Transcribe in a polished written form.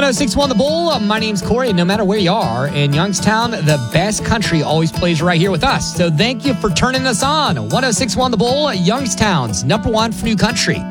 1061 The Bull. My name's Corey, and no matter where you are in Youngstown, the best country always plays right here with us. So thank you for turning us on. 1061 The Bull, Youngstown's number one for new country.